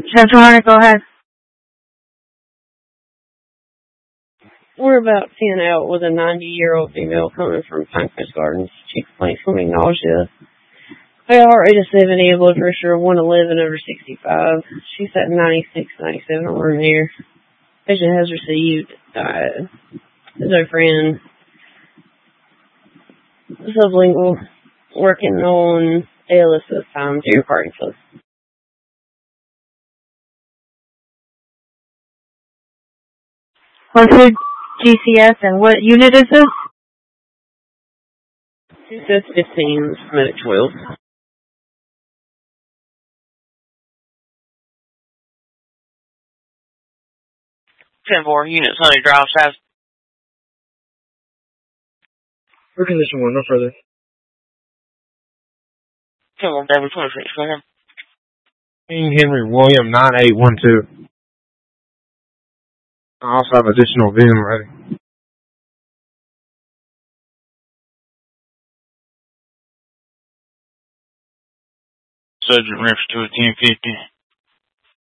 Central Hunter, go ahead. We're about 10 out with a 90-year-old female coming from Pinecrest Gardens. She complains from nausea. Her heart rate is 70, blood pressure of 111 over 65. She's at 96, 97 on her hair. Patient has received Zofran sublingual, working on ALS this time due to Parkinson's. What's your GCS and what unit is this? GCS 15, medic 12. 10-4, units, Honey Drive, South. For condition 1, no further. 10-1, David 26, go ahead. King Henry William 9812. I also have additional VIM ready. Subject reference to a 1050.